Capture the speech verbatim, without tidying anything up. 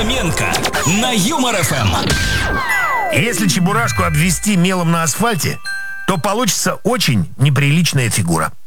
Фоменко на Юмор эф эм. Если чебурашку обвести мелом на асфальте, то получится очень неприличная фигура.